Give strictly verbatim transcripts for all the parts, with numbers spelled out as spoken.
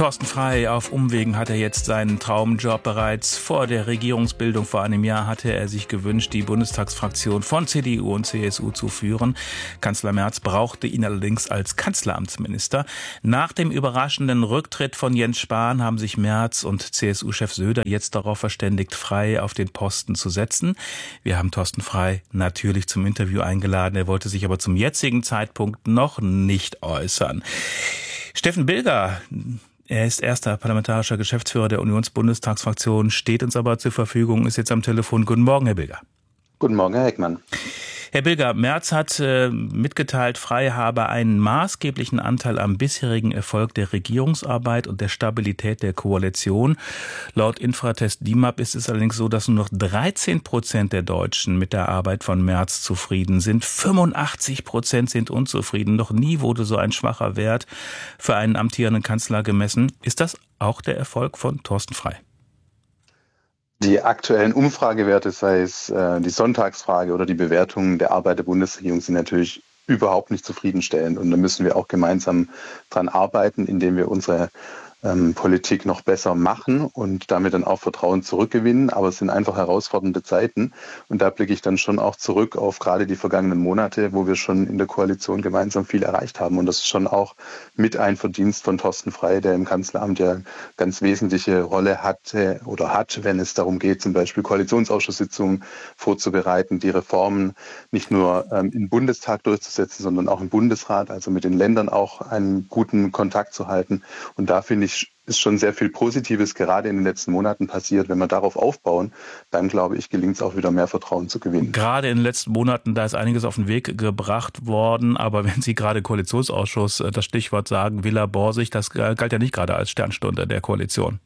Thorsten Frey, auf Umwegen hat er jetzt seinen Traumjob. Bereits vor der Regierungsbildung vor einem Jahr hatte er sich gewünscht, die Bundestagsfraktion von C D U und C S U zu führen. Kanzler Merz brauchte ihn allerdings als Kanzleramtsminister. Nach dem überraschenden Rücktritt von Jens Spahn haben sich Merz und C S U-Chef Söder jetzt darauf verständigt, Frey auf den Posten zu setzen. Wir haben Thorsten Frey natürlich zum Interview eingeladen. Er wollte sich aber zum jetzigen Zeitpunkt noch nicht äußern. Steffen Bilger, er ist erster parlamentarischer Geschäftsführer der Unionsbundestagsfraktion, steht uns aber zur Verfügung, ist jetzt am Telefon. Guten Morgen, Herr Bilger. Guten Morgen, Herr Heckmann. Herr Bilger, Merz hat äh, mitgeteilt, Frey habe einen maßgeblichen Anteil am bisherigen Erfolg der Regierungsarbeit und der Stabilität der Koalition. Laut Infratest D I M A P ist es allerdings so, dass nur noch dreizehn Prozent der Deutschen mit der Arbeit von Merz zufrieden sind. fünfundachtzig Prozent sind unzufrieden. Noch nie wurde so ein schwacher Wert für einen amtierenden Kanzler gemessen. Ist das auch der Erfolg von Thorsten Frey? Die aktuellen Umfragewerte, sei es äh, die Sonntagsfrage oder die Bewertungen der Arbeit der Bundesregierung, sind natürlich überhaupt nicht zufriedenstellend. Und da müssen wir auch gemeinsam dran arbeiten, indem wir unsere ähm, Politik noch besser machen und damit dann auch Vertrauen zurückgewinnen. Aber es sind einfach herausfordernde Zeiten. Und da blicke ich dann schon auch zurück auf gerade die vergangenen Monate, wo wir schon in der Koalition gemeinsam viel erreicht haben. Und das ist schon auch mit ein Verdienst von Thorsten Frey, der im Kanzleramt ja ganz wesentliche Rolle hatte oder hat, wenn es darum geht, zum Beispiel Koalitionsausschusssitzungen vorzubereiten, die Reformen nicht nur ähm, im Bundestag durchzusetzen, sondern auch im Bundesrat, also mit den Ländern auch einen guten Kontakt zu halten. Und da finde ich, ist schon sehr viel Positives gerade in den letzten Monaten passiert. Wenn wir darauf aufbauen, dann glaube ich, gelingt es auch wieder mehr Vertrauen zu gewinnen. Gerade in den letzten Monaten, da ist einiges auf den Weg gebracht worden. Aber wenn Sie gerade Koalitionsausschuss das Stichwort sagen, Villa Borsig, das galt ja nicht gerade als Sternstunde der Koalition.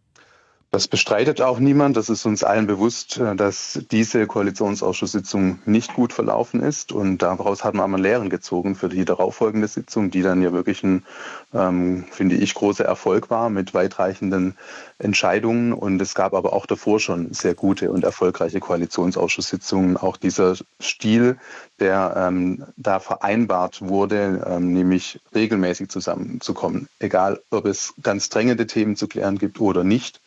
Das bestreitet auch niemand. Das ist uns allen bewusst, dass diese Koalitionsausschusssitzung nicht gut verlaufen ist. Und daraus hat man einmal Lehren gezogen für die darauffolgende Sitzung, die dann ja wirklich ein, ähm, finde ich, großer Erfolg war mit weitreichenden Entscheidungen. Und es gab aber auch davor schon sehr gute und erfolgreiche Koalitionsausschusssitzungen. Auch dieser Stil, der ähm, da vereinbart wurde, ähm, nämlich regelmäßig zusammenzukommen, egal ob es ganz drängende Themen zu klären gibt oder nicht,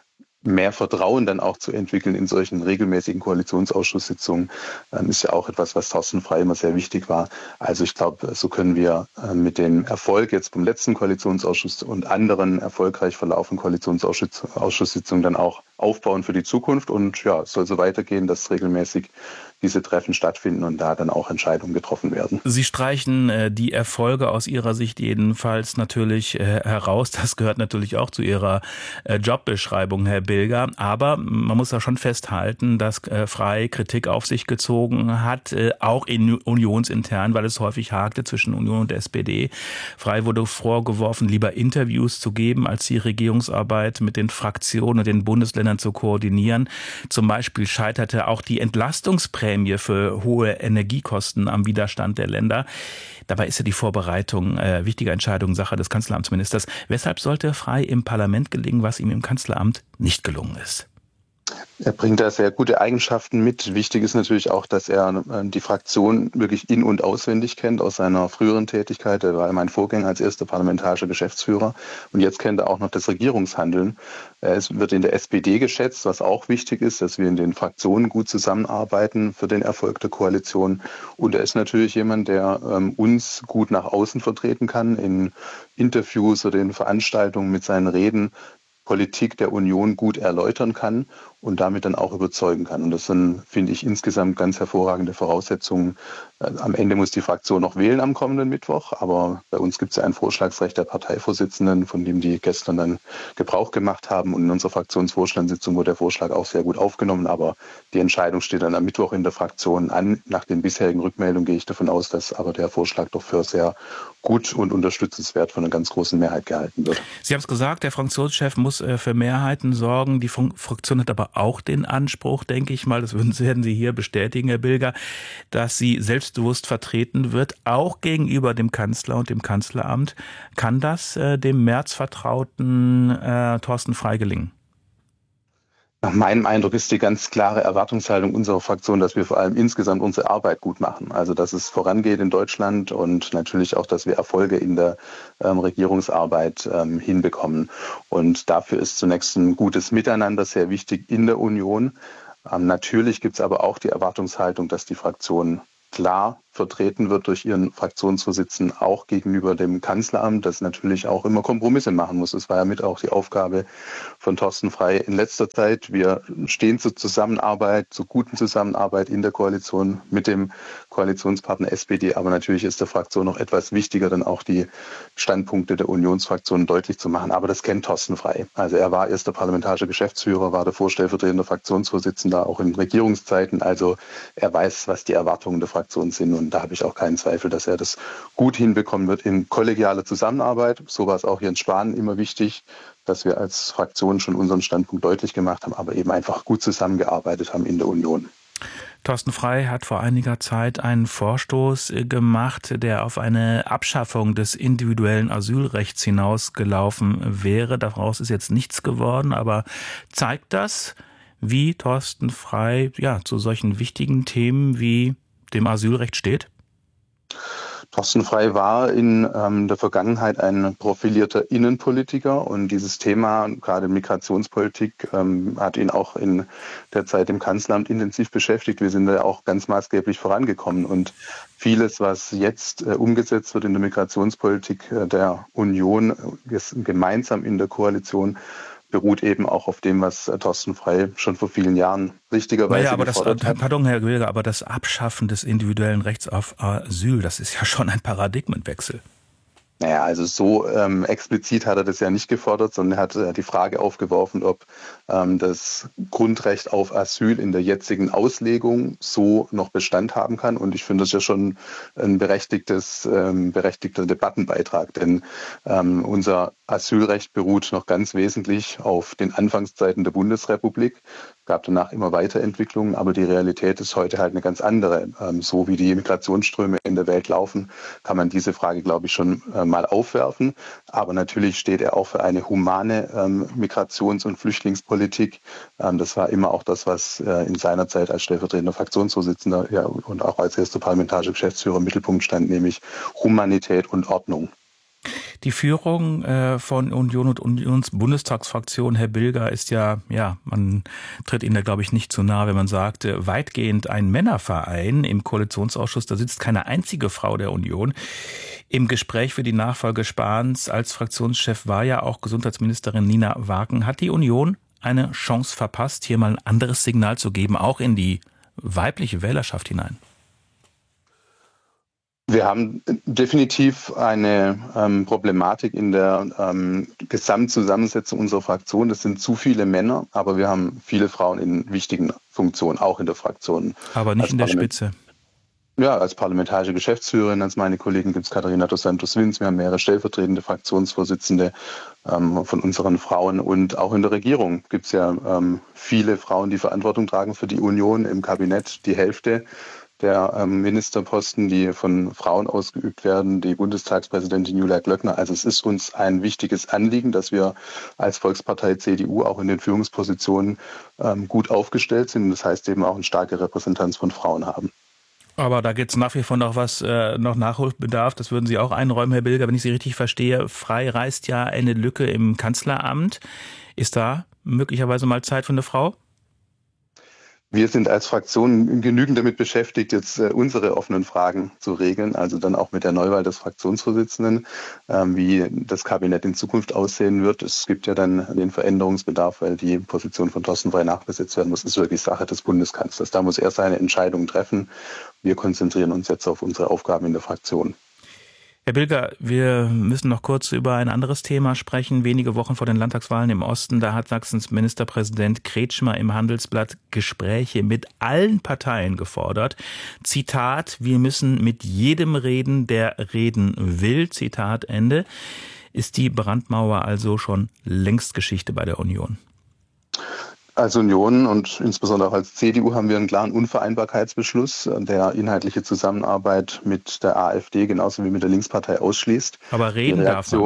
mehr Vertrauen dann auch zu entwickeln in solchen regelmäßigen Koalitionsausschusssitzungen, ähm, ist ja auch etwas, was Thorsten Frey immer sehr wichtig war. Also ich glaube, so können wir äh, mit dem Erfolg jetzt beim letzten Koalitionsausschuss und anderen erfolgreich verlaufenden Koalitionsausschusssitzungen dann auch aufbauen für die Zukunft. Und ja, es soll so weitergehen, dass regelmäßig diese Treffen stattfinden und da dann auch Entscheidungen getroffen werden. Sie streichen äh, die Erfolge aus Ihrer Sicht jedenfalls natürlich äh, heraus. Das gehört natürlich auch zu Ihrer äh, Jobbeschreibung, Herr Bilger. Aber man muss da schon festhalten, dass äh, Frey Kritik auf sich gezogen hat, äh, auch in unionsintern, weil es häufig hakte zwischen Union und S P D. Frey wurde vorgeworfen, lieber Interviews zu geben, als die Regierungsarbeit mit den Fraktionen und den Bundesländern zu koordinieren. Zum Beispiel scheiterte auch die Entlastungsprämie für hohe Energiekosten am Widerstand der Länder. Dabei ist ja die Vorbereitung äh, wichtige Entscheidung Sache des Kanzleramtsministers. Weshalb sollte Frey im Parlament gelingen, was ihm im Kanzleramt nicht gelungen ist? Er bringt da sehr gute Eigenschaften mit. Wichtig ist natürlich auch, dass er die Fraktion wirklich in- und auswendig kennt aus seiner früheren Tätigkeit. Er war mein Vorgänger als erster parlamentarischer Geschäftsführer und jetzt kennt er auch noch das Regierungshandeln. Es wird in der S P D geschätzt, was auch wichtig ist, dass wir in den Fraktionen gut zusammenarbeiten für den Erfolg der Koalition. Und er ist natürlich jemand, der ähm, uns gut nach außen vertreten kann in Interviews oder in Veranstaltungen mit seinen Reden, Politik der Union gut erläutern kann und damit dann auch überzeugen kann. Und das sind, finde ich, insgesamt ganz hervorragende Voraussetzungen. Am Ende muss die Fraktion noch wählen am kommenden Mittwoch, aber bei uns gibt es ja ein Vorschlagsrecht der Parteivorsitzenden, von dem die gestern dann Gebrauch gemacht haben. Und in unserer Fraktionsvorstandssitzung wurde der Vorschlag auch sehr gut aufgenommen, aber die Entscheidung steht dann am Mittwoch in der Fraktion an. Nach den bisherigen Rückmeldungen gehe ich davon aus, dass aber der Vorschlag doch für sehr gut und unterstützenswert von einer ganz großen Mehrheit gehalten wird. Sie haben es gesagt, der Fraktionschef muss für Mehrheiten sorgen. Die Fraktion hat aber auch den Anspruch, denke ich mal, das werden Sie hier bestätigen, Herr Bilger, dass sie selbstbewusst vertreten wird, auch gegenüber dem Kanzler und dem Kanzleramt. Kann das äh, dem Merz vertrauten äh, Thorsten Frey gelingen? Nach meinem Eindruck ist die ganz klare Erwartungshaltung unserer Fraktion, dass wir vor allem insgesamt unsere Arbeit gut machen. Also dass es vorangeht in Deutschland und natürlich auch, dass wir Erfolge in der ähm, Regierungsarbeit ähm, hinbekommen. Und dafür ist zunächst ein gutes Miteinander sehr wichtig in der Union. Ähm, natürlich gibt es aber auch die Erwartungshaltung, dass die Fraktion klar vertreten wird durch ihren Fraktionsvorsitzenden, auch gegenüber dem Kanzleramt, das natürlich auch immer Kompromisse machen muss. Das war ja mit auch die Aufgabe von Thorsten Frey in letzter Zeit. Wir stehen zur Zusammenarbeit, zur guten Zusammenarbeit in der Koalition mit dem Koalitionspartner S P D. Aber natürlich ist der Fraktion noch etwas wichtiger, dann auch die Standpunkte der Unionsfraktion deutlich zu machen. Aber das kennt Thorsten Frey. Also er war erster parlamentarischer Geschäftsführer, war davor stellvertretender Fraktionsvorsitzender, auch in Regierungszeiten. Also er weiß, was die Erwartungen der Fraktion sind. Und da habe ich auch keinen Zweifel, dass er das gut hinbekommen wird in kollegialer Zusammenarbeit. So war es auch Jens Spahn immer wichtig, dass wir als Fraktion schon unseren Standpunkt deutlich gemacht haben, aber eben einfach gut zusammengearbeitet haben in der Union. Thorsten Frey hat vor einiger Zeit einen Vorstoß gemacht, der auf eine Abschaffung des individuellen Asylrechts hinausgelaufen wäre. Daraus ist jetzt nichts geworden, aber zeigt das, wie Thorsten Frey ja zu solchen wichtigen Themen wie dem Asylrecht steht? Thorsten Frey war in ähm, der Vergangenheit ein profilierter Innenpolitiker und dieses Thema, gerade Migrationspolitik, ähm, hat ihn auch in der Zeit im Kanzleramt intensiv beschäftigt. Wir sind da auch ganz maßgeblich vorangekommen und vieles, was jetzt äh, umgesetzt wird in der Migrationspolitik äh, der Union, äh, gemeinsam in der Koalition, beruht eben auch auf dem, was äh, Thorsten Frey schon vor vielen Jahren richtigerweise naja, aber gefordert das, hat. Pardon, Herr Wilger, aber das Abschaffen des individuellen Rechts auf Asyl, das ist ja schon ein Paradigmenwechsel. Naja, also so ähm, explizit hat er das ja nicht gefordert, sondern er hat äh, die Frage aufgeworfen, ob ähm, das Grundrecht auf Asyl in der jetzigen Auslegung so noch Bestand haben kann. Und ich finde das ja schon ein berechtigtes, ähm, berechtigter Debattenbeitrag, denn ähm, unser Asylrecht beruht noch ganz wesentlich auf den Anfangszeiten der Bundesrepublik. Es gab danach immer Weiterentwicklungen, aber die Realität ist heute halt eine ganz andere. Ähm, so wie die Migrationsströme in der Welt laufen, kann man diese Frage, glaube ich, schon äh, mal aufwerfen. Aber natürlich steht er auch für eine humane ähm, Migrations- und Flüchtlingspolitik. Ähm, das war immer auch das, was äh, in seiner Zeit als stellvertretender Fraktionsvorsitzender ja, und auch als erster parlamentarischer Geschäftsführer im Mittelpunkt stand, nämlich Humanität und Ordnung. Die Führung äh, von Union und Unionsbundestagsfraktion, Herr Bilger, ist ja, ja, man tritt Ihnen da, glaube ich, nicht zu nahe, wenn man sagt, äh, weitgehend ein Männerverein im Koalitionsausschuss. Da sitzt keine einzige Frau der Union. Im Gespräch für die Nachfolge Spahns als Fraktionschef war ja auch Gesundheitsministerin Nina Wagen. Hat die Union eine Chance verpasst, hier mal ein anderes Signal zu geben, auch in die weibliche Wählerschaft hinein? Wir haben definitiv eine ähm, Problematik in der ähm, Gesamtzusammensetzung unserer Fraktion. Das sind zu viele Männer, aber wir haben viele Frauen in wichtigen Funktionen, auch in der Fraktion. Aber nicht als in der Parlament Spitze. Ja, als parlamentarische Geschäftsführerin, als meine Kollegen gibt es Katharina dos Santos-Wins. Wir haben mehrere stellvertretende Fraktionsvorsitzende ähm, von unseren Frauen. Und auch in der Regierung gibt es ja ähm, viele Frauen, die Verantwortung tragen für die Union im Kabinett. Die Hälfte der ähm, Ministerposten, die von Frauen ausgeübt werden, die Bundestagspräsidentin Julia Klöckner. Also es ist uns ein wichtiges Anliegen, dass wir als Volkspartei C D U auch in den Führungspositionen ähm, gut aufgestellt sind. Das heißt eben auch eine starke Repräsentanz von Frauen haben. Aber da gibt es nach wie vor noch was, äh, noch Nachholbedarf. Das würden Sie auch einräumen, Herr Bilger, wenn ich Sie richtig verstehe. Frei reißt ja eine Lücke im Kanzleramt. Ist da möglicherweise mal Zeit für eine Frau? Wir sind als Fraktion genügend damit beschäftigt, jetzt äh, unsere offenen Fragen zu regeln, also dann auch mit der Neuwahl des Fraktionsvorsitzenden, ähm, wie das Kabinett in Zukunft aussehen wird. Es gibt ja dann den Veränderungsbedarf, weil die Position von Thorsten Frey nachbesetzt werden muss. Das ist wirklich Sache des Bundeskanzlers. Da muss er seine Entscheidung treffen. Wir konzentrieren uns jetzt auf unsere Aufgaben in der Fraktion. Herr Bilger, wir müssen noch kurz über ein anderes Thema sprechen. Wenige Wochen vor den Landtagswahlen im Osten, da hat Sachsens Ministerpräsident Kretschmer im Handelsblatt Gespräche mit allen Parteien gefordert. Zitat, wir müssen mit jedem reden, der reden will. Zitat Ende. Ist die Brandmauer also schon längst Geschichte bei der Union? Als Union und insbesondere auch als C D U haben wir einen klaren Unvereinbarkeitsbeschluss, der inhaltliche Zusammenarbeit mit der AfD genauso wie mit der Linkspartei ausschließt. Aber reden darf man.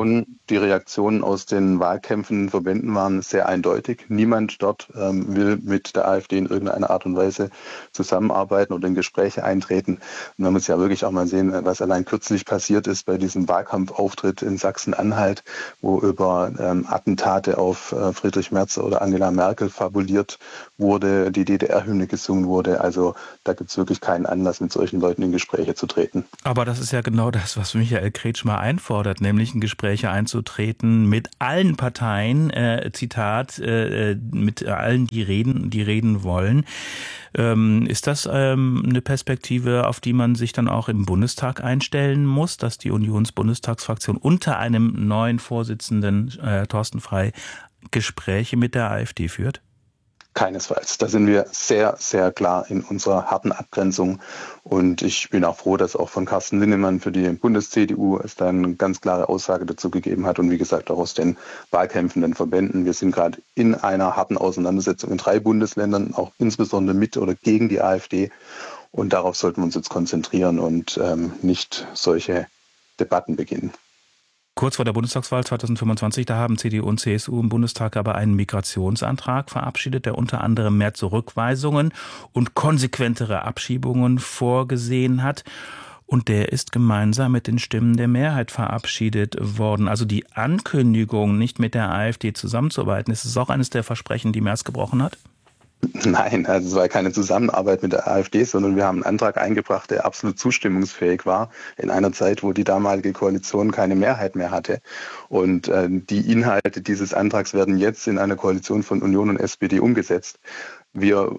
die Reaktionen aus den wahlkämpfenden Verbänden waren sehr eindeutig. Niemand dort ähm, will mit der AfD in irgendeiner Art und Weise zusammenarbeiten oder in Gespräche eintreten. Und man muss ja wirklich auch mal sehen, was allein kürzlich passiert ist bei diesem Wahlkampfauftritt in Sachsen-Anhalt, wo über ähm, Attentate auf äh, Friedrich Merz oder Angela Merkel fabuliert wurde, die D D R-Hymne gesungen wurde. Also da gibt es wirklich keinen Anlass, mit solchen Leuten in Gespräche zu treten. Aber das ist ja genau das, was Michael Kretschmer einfordert, nämlich in Gespräche einzutreten mit allen Parteien, äh, Zitat, äh, mit allen, die reden, die reden wollen. Ähm, ist das ähm, eine Perspektive, auf die man sich dann auch im Bundestag einstellen muss, dass die Unionsbundestagsfraktion unter einem neuen Vorsitzenden, äh, Thorsten Frey, Gespräche mit der AfD führt? Keinesfalls. Da sind wir sehr, sehr klar in unserer harten Abgrenzung. Und ich bin auch froh, dass auch von Carsten Linnemann für die Bundes-C D U es da eine ganz klare Aussage dazu gegeben hat. Und wie gesagt, auch aus den wahlkämpfenden Verbänden. Wir sind gerade in einer harten Auseinandersetzung in drei Bundesländern, auch insbesondere mit oder gegen die AfD. Und darauf sollten wir uns jetzt konzentrieren und ähm, nicht solche Debatten beginnen. Kurz vor der Bundestagswahl zweitausendfünfundzwanzig, da haben C D U und C S U im Bundestag aber einen Migrationsantrag verabschiedet, der unter anderem mehr Zurückweisungen und konsequentere Abschiebungen vorgesehen hat. Und der ist gemeinsam mit den Stimmen der Mehrheit verabschiedet worden. Also die Ankündigung, nicht mit der AfD zusammenzuarbeiten, ist es auch eines der Versprechen, die Merz gebrochen hat? Nein, also es war keine Zusammenarbeit mit der AfD, sondern wir haben einen Antrag eingebracht, der absolut zustimmungsfähig war, in einer Zeit, wo die damalige Koalition keine Mehrheit mehr hatte. Und äh, die Inhalte dieses Antrags werden jetzt in einer Koalition von Union und S P D umgesetzt. Wir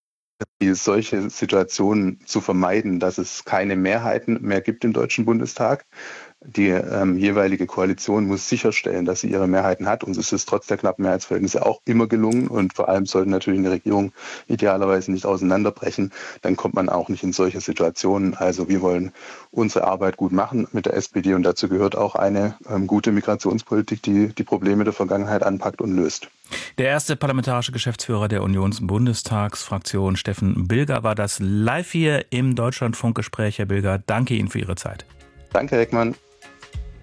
solche Situationen zu vermeiden, dass es keine Mehrheiten mehr gibt im Deutschen Bundestag. Die ähm, jeweilige Koalition muss sicherstellen, dass sie ihre Mehrheiten hat. Uns ist es trotz der knappen Mehrheitsverhältnisse auch immer gelungen. Und vor allem sollten natürlich eine Regierung idealerweise nicht auseinanderbrechen. Dann kommt man auch nicht in solche Situationen. Also wir wollen unsere Arbeit gut machen mit der S P D. Und dazu gehört auch eine ähm, gute Migrationspolitik, die die Probleme der Vergangenheit anpackt und löst. Der erste parlamentarische Geschäftsführer der Unionsbundestagsfraktion, Steffen Bilger, war das live hier im Deutschlandfunkgespräch. Herr Bilger, danke Ihnen für Ihre Zeit. Danke, Heckmann.